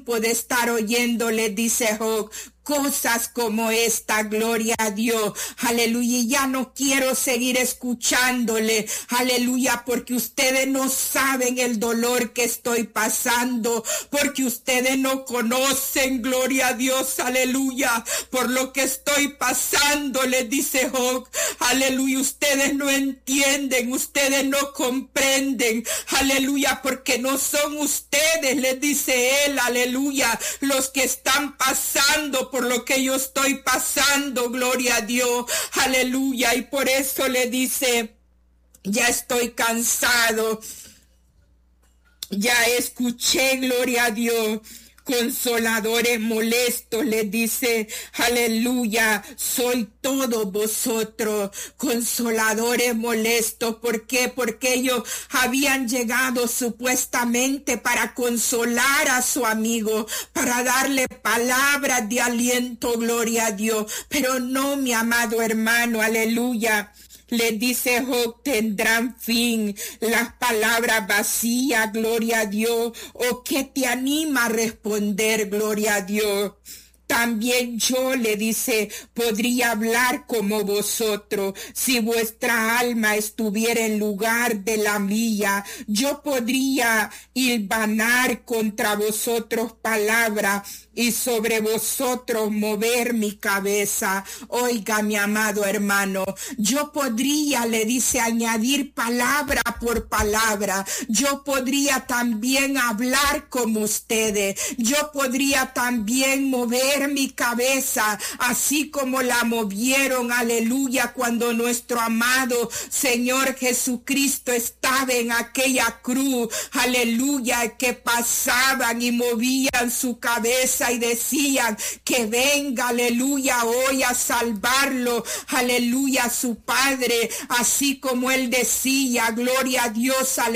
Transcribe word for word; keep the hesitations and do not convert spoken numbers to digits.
tiempo de estar oyéndole, dice Job, cosas como esta, gloria a Dios, aleluya, y ya no quiero seguir escuchándole, aleluya, porque ustedes no saben el dolor que estoy pasando, porque ustedes no conocen, gloria a Dios, aleluya, por lo que estoy pasando, les dice Job, aleluya, ustedes no entienden, ustedes no comprenden, aleluya, porque no son ustedes, les dice él, aleluya, los que están pasando por lo que yo estoy pasando, gloria a Dios, aleluya, y por eso le dice, ya estoy cansado, ya escuché, gloria a Dios, consoladores molestos, les dice, aleluya, soy todos vosotros, consoladores molestos. ¿Por qué? Porque ellos habían llegado supuestamente para consolar a su amigo, para darle palabras de aliento, gloria a Dios, pero no, mi amado hermano, aleluya. Le dice Job, tendrán fin las palabras vacías, gloria a Dios, o que te anima a responder, gloria a Dios. También yo, le dice, podría hablar como vosotros. Si vuestra alma estuviera en lugar de la mía, yo podría hilvanar contra vosotros palabras y sobre vosotros mover mi cabeza. Oiga, mi amado hermano, yo podría, le dice, añadir palabra por palabra. Yo podría también hablar como ustedes. Yo podría también mover mi cabeza, así como la movieron, aleluya, cuando nuestro amado Señor Jesucristo estaba en aquella cruz, aleluya, que pasaban y movían su cabeza y decían que venga, aleluya, hoy a salvarlo, aleluya, a su Padre, así como él decía, gloria a Dios, aleluya.